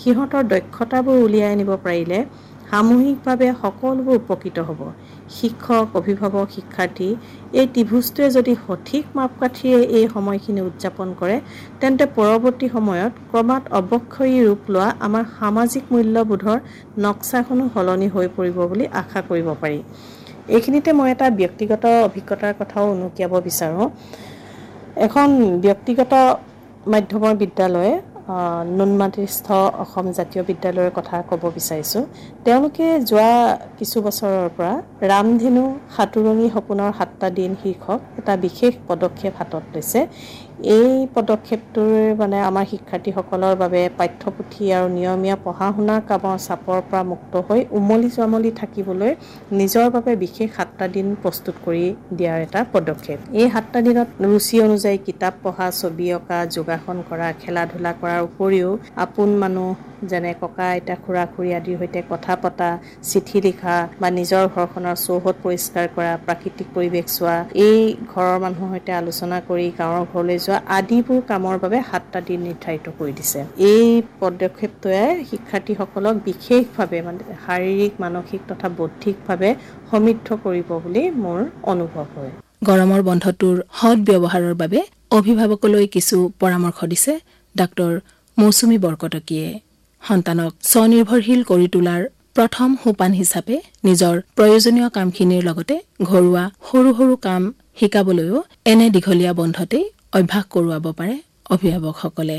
সিহঁতৰ দক্ষতাবোৰ উলিয়াই আনিব পাৰিলে সামূহিকভাৱে সকলোবোৰ উপকৃত হ'ব। শিক্ষক, অভিভাৱক, শিক্ষাৰ্থী এই ত্ৰিভুজটোৱে যদি সঠিক মাপকাঠিৰে এই সময়খিনি উদযাপন কৰে, তেন্তে পৰৱৰ্তী সময়ত ক্ৰমাৎ অৱক্ষয়ী ৰূপ লোৱা আমাৰ সামাজিক মূল্যবোধৰ নক্সাখনো সলনি হৈ পৰিব বুলি আশা কৰিব পাৰি। এইখিনিতে মই এটা ব্যক্তিগত অভিজ্ঞতাৰ কথাও উনুকিয়াব বিচাৰোঁ। এখন ব্যক্তিগত মাধ্যমৰ বিদ্যালয়, নুনমাটিস্থ অসম জাতীয় বিদ্যালয়ৰ কথা ক'ব বিচাৰিছোঁ। তেওঁলোকে যোৱা কিছু বছৰৰ পৰা ৰামধেনু সাঁতুৰণি সপোনৰ 7টা দিন শীৰ্ষক এটা বিশেষ পদক্ষেপ হাতত লৈছে। এই পদক্ষেপটোৰ আমাৰ শিক্ষাৰ্থীসকলৰ বাবে পাঠ্যপুথি আৰু নিয়মীয়া পঢ়া শুনাৰ কামৰ চাপৰ পৰা মুক্ত হৈ উমলি থাকিবলৈ নিজৰ বাবে বিশেষ 7টা দিন প্ৰস্তুত কৰি দিয়াৰ এটা পদক্ষেপ। এই 7টা দিনত ৰুচি অনুযায়ী কিতাপ পঢ়া, ছবি অঁকা, যোগাসন কৰা, খেলা ধূলা কৰাৰ উপৰিও আপোন মানুহ যেনে ককা আইতা খুৰা খুৰী আদিৰ সৈতে কথা পতা, চিঠি লিখা বা নিজৰ ঘৰখনৰ চৌহদ পৰিষ্কাৰ কৰা, প্ৰাকৃতিক পৰিৱেশ চোৱা, এই ঘৰৰ মানুহৰ সৈতে আলোচনা কৰি গাঁৱৰ ঘৰলৈ যোৱা আদিবোৰ কামৰ বাবে 7টা দিন নিৰ্ধাৰিত কৰি দিছে। এই পদক্ষেপটোৱে শিক্ষাৰ্থীসকলক বিশেষভাৱে শাৰীৰিক, মানসিক তথা বৌদ্ধিকভাৱে সমৃদ্ধ কৰিব বুলি মোৰ অনুভৱ হয়। গৰমৰ বন্ধটোৰ সৎ ব্যৱহাৰৰ বাবে অভিভাৱকলৈ কিছু পৰামৰ্শ দিছে ডাক্তৰ মৌচুমী বৰকটকীয়ে। সন্তানক স্বনিৰ্ভৰশীল কৰি তোলাৰ প্ৰথম সোপান হিচাপে নিজৰ প্ৰয়োজনীয় কামখিনিৰ লগতে ঘৰুৱা সৰু সৰু কাম শিকাবলৈও এনে দীঘলীয়া বন্ধতেই অভ্যাস কৰোৱাব পাৰে অভিভাৱকসকলে।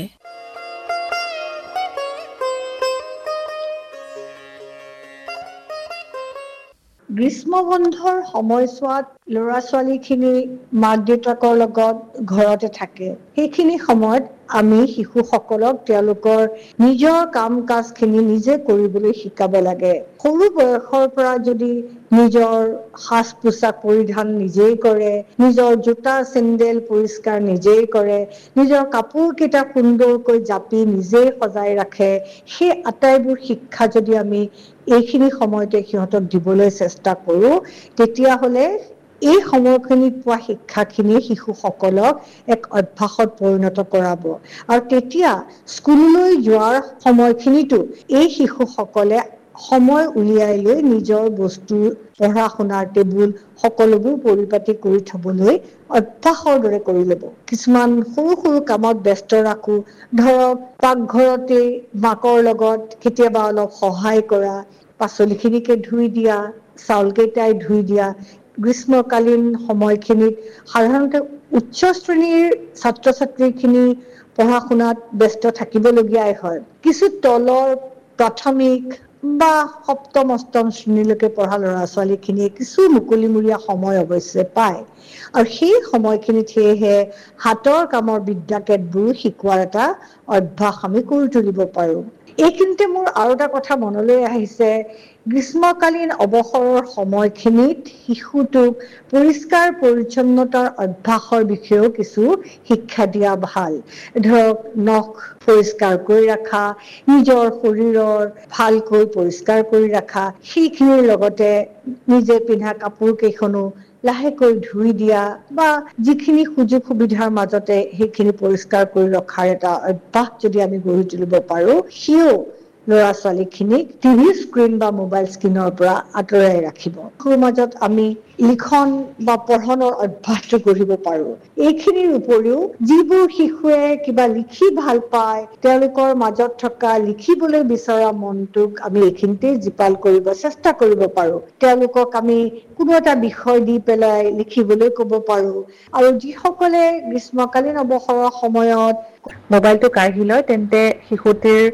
গ্ৰীষ্ম বন্ধৰ সময়ছোৱাত ল'ৰা ছোৱালীখিনি মাক দেউতাকৰ লগত ঘৰতে থাকে। সেইখিনি সময়ত আমি শিশুসকলক তেওঁলোকৰ নিজৰ কাম কাজখিনি নিজে কৰিবলৈ শিকাব লাগে। সৰু বয়সৰ পৰা যদি নিজৰ সাজ পোছাক পৰিধান নিজেই কৰে, নিজৰ জোতা চেণ্ডেল পৰিষ্কাৰ নিজেই কৰে, নিজৰ কাপোৰ কেইটা সুন্দৰকৈ জাপি নিজেই সজাই ৰাখে, সেই আটাইবোৰ শিক্ষা যদি আমি এইখিনি সময়তে সিহঁতক দিবলৈ চেষ্টা কৰো, তেতিয়াহ'লে এই সময়খিনিত পোৱা শিক্ষাখিনিয়ে শিশুসকলক এক অভ্যাসত পৰিণত কৰাব। আৰু তেতিয়া স্কুললৈ যোৱাৰ সময়খিনিতো এই শিশুসকলে সময় উলিয়াই লৈ নিজৰ বস্তু, পঢ়া শুনাৰ টেবুল সকলোবোৰ পৰিপাটি কৰি থবলৈ অভ্যাসৰ দৰে কৰি ল'ব। কিছুমান সৰু সৰু কামত ব্যস্ত ৰাখো, ধৰক পাকঘৰতে মাকৰ লগত কেতিয়াবা অলপ সহায় কৰা, পাচলিখিনিকে ধুই দিয়া, চাউলকেইটাই ধুই দিয়া। গ্ৰীষ্মকালীন সময়খিনিত সাধাৰণতে উচ্চ শ্ৰেণীৰ ছাত্ৰ ছাত্ৰীখিনি পঢ়া শুনাত ব্যস্ত থাকিবলগীয়াই হয়। কিছু তলৰ প্ৰাথমিক বা সপ্তম অষ্টম শ্ৰেণীলৈকে পঢ়া ল'ৰা ছোৱালীখিনিয়ে কিছু মুকলিমূৰীয়া সময় অৱশ্যে পায়। আৰু সেই সময়খিনিত সেয়েহে হাতৰ কামৰ বিদ্যাকেতবোৰ শিকোৱাৰ এটা অভ্যাস আমি কৰি তুলিব পাৰো। এইখিনিতে মোৰ আৰু এটা কথা মনলৈ আহিছে, গ্ৰীষ্মকালীন অৱসৰৰ সময়খিনিত শিশুটোক পৰিষ্কাৰ পৰিচ্ছন্নতাৰ অভ্যাসৰ বিষয়েও কিছু শিক্ষা দিয়া ভাল। ধৰক নখ পৰিষ্কাৰ কৰি ৰখা, নিজৰ শৰীৰৰ ভালকৈ পৰিষ্কাৰ কৰি ৰখা, সেইখিনিৰ লগতে নিজে পিন্ধা কাপোৰ কেইখনো লাহেকৈ ধুই দিয়া বা যিখিনি সুযোগ সুবিধাৰ মাজতে সেইখিনি পৰিষ্কাৰ কৰি ৰখাৰ এটা অভ্যাস যদি আমি গঢ়ি তুলিব পাৰো, সিও ল'ৰা ছোৱালীখিনিক টিভি স্ক্ৰীণ বা মোবাইল স্ক্ৰীণৰ পৰা আঁতৰাই ৰাখিব। শিশুৰ মাজত আমি লিখন বা পঢ়নৰ অভ্যাসটো গঢ়িব পাৰো। এইখিনিৰ উপৰিও যিবোৰ শিশুৱে কিবা লিখি ভাল পায়, তেওঁলোকৰ মাজত থকা লিখিবলৈ বিচৰা মনটোক আমি এইখিনিতে জীপাল কৰিব চেষ্টা কৰিব পাৰো। তেওঁলোকক আমি কোনো এটা বিষয় দি পেলাই লিখিবলৈ ক'ব পাৰো। আৰু যিসকলে গ্ৰীষ্মকালীন অৱসৰৰ সময়ত মোবাইলটো কাঢ়ি লয়, তেন্তে শিশুটিৰ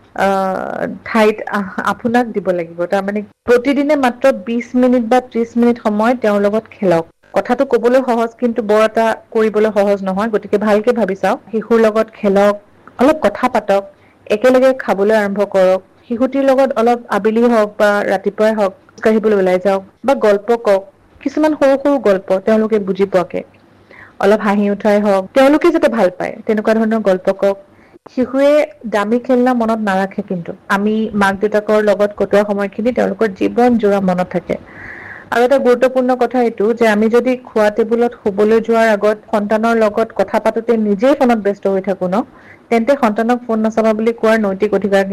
ঠাইত আপোনাক দিব লাগিব। তাৰমানে প্ৰতিদিনে মাত্ৰ 20 মিনিট বা 30 মিনিট সময় তেওঁৰ লগত খেলক। কথাটো ক'বলৈ সহজ, কিন্তু বৰ এটা কৰিবলৈ সহজ নহয়। গতিকে ভালকে ভাবি চাওক, শিশুৰ লগত খেলক, অলপ কথা পাতক, একেলগে খাবলৈ আৰম্ভ কৰক, শিশুটিৰ লগত অলপ আবেলি হওক বা ৰাতিপুৱাই হওক খোজকাঢ়িবলৈ ওলাই যাওক বা গল্প কওক, কিছুমান সৰু সৰু গল্প তেওঁলোকে বুজি পোৱাকে, অলপ হাঁহি উঠাই হওক, তেওঁলোকে যাতে ভাল পায় তেনেকুৱা ধৰণৰ গল্প কওক। শিশুৱে দামী খেলনা মনত নাৰাখে, কিন্তু আমি মাক দেউতাকৰ লগত কটোৱা সময়খিনি তেওঁলোকৰ জীৱন জোৰা মনত থাকে। আৰু এটা গুৰুত্বপূৰ্ণ কথা এইটো যে আমি যদি খোৱা টেবুলত শুবলৈ যোৱাৰ আগত সন্তানৰ লগত কথা পাতোতে নিজেই ফোনত ব্যস্ত হৈ থাকো ন, তেন্তে সন্তানক ফোন নাচাবা বুলি কোৱাৰ নৈতিক অধিকাৰ